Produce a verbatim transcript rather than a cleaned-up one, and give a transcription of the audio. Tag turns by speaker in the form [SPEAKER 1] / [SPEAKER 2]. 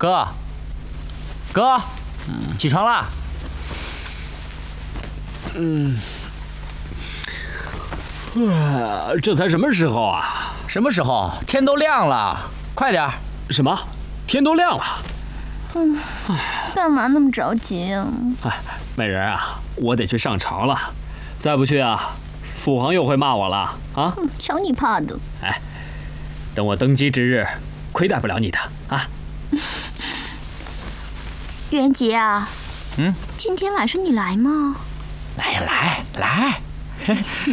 [SPEAKER 1] 哥，哥，起床啦！
[SPEAKER 2] 嗯，啊，这才什么时候啊？
[SPEAKER 1] 什么时候？天都亮了，快点！
[SPEAKER 2] 什么？天都亮了？
[SPEAKER 3] 嗯，干嘛那么着急啊？
[SPEAKER 2] 哎，美人啊，我得去上朝了，再不去啊，父皇又会骂我了啊！
[SPEAKER 3] 嗯，瞧你怕的！
[SPEAKER 2] 哎，等我登基之日，亏待不了你的啊！
[SPEAKER 3] 元杰啊，
[SPEAKER 1] 嗯，
[SPEAKER 3] 今天晚上你来吗？
[SPEAKER 1] 来来来。